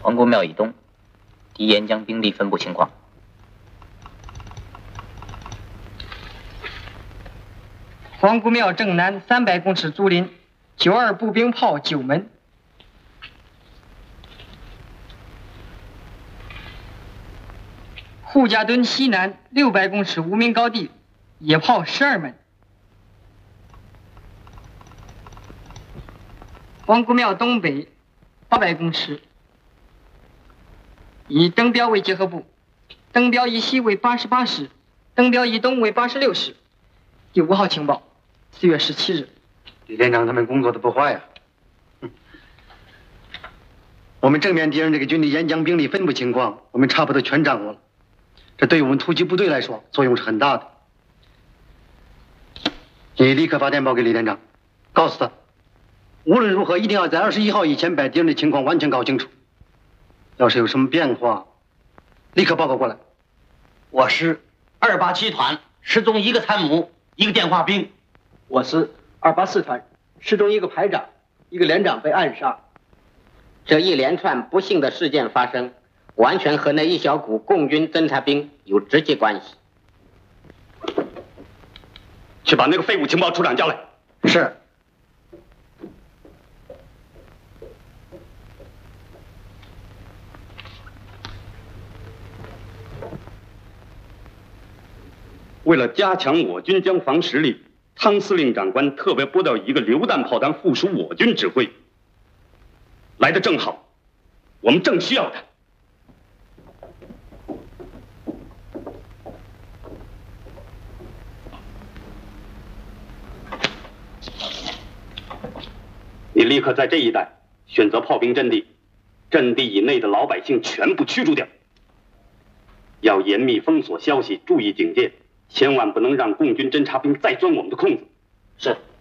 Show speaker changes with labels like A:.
A: 皇姑庙以东，敌沿江兵力分布情况。
B: 皇姑庙正南300公尺竹林，92步兵炮9门。护家墩西南600公尺无名高地，野炮12门。皇姑庙东北800公尺，以登标为结合部，登标以西为88师，登标以东为86师。第5号情报，4月17日。
C: 李连长他们工作的不坏呀。我们正面敌人这个军力沿江兵力分布情况，我们差不多全掌握了。这对我们突击部队来说，作用是很大的。你立刻发电报给李连长，告诉他，无论如何一定要在21号以前把敌人的情况完全搞清楚。要是有什么变化，立刻报告过来。
D: 我师287团失踪1个参谋，1个电话兵。
E: 我师284团失踪1个排长，1个连长被暗杀。
F: 这一连串不幸的事件发生，完全和那一小股共军侦察兵有直接关系。
G: 去把那个废物情报处长叫来。
C: 是。
G: 为了加强我军江防实力，汤司令长官特别拨调1个榴弹炮团附属我军指挥。来得正好，我们正需要他。你立刻在这一带选择炮兵阵地，阵地以内的老百姓全部驱逐掉。要严密封锁消息，注意警戒，千万不能让共军侦察兵再钻我们的空子。
F: 是。